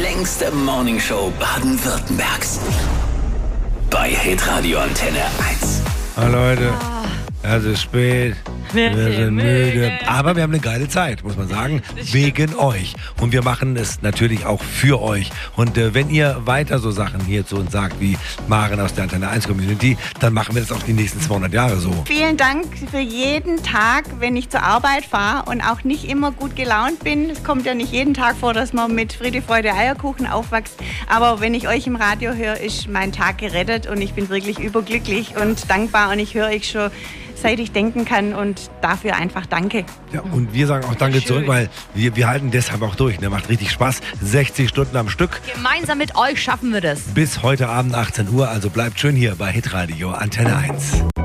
längste Morningshow Baden-Württembergs. Bei Hitradio Antenne 1. Hallo Leute, es ist spät, wir sind müde, aber wir haben eine geile Zeit, muss man sagen, wegen euch. Und wir machen es natürlich auch für euch. Und wenn ihr weiter so Sachen hier zu uns sagt, wie Maren aus der Antenne 1 Community, dann machen wir das auch die nächsten 200 Jahre so. Vielen Dank für jeden Tag, wenn ich zur Arbeit fahre und auch nicht immer gut gelaunt bin. Es kommt ja nicht jeden Tag vor, dass man mit Friede, Freude, Eierkuchen aufwächst. Aber wenn ich euch im Radio höre, ist mein Tag gerettet und ich bin wirklich überglücklich und dankbar. Und ich höre euch schon, seit ich denken kann, und dafür einfach danke. Ja, und wir sagen auch danke zurück, weil wir halten deshalb auch durch. Macht richtig Spaß. 60 Stunden am Stück. Gemeinsam mit euch schaffen wir das. Bis heute Abend 18 Uhr. Also bleibt schön hier bei Hitradio Antenne 1.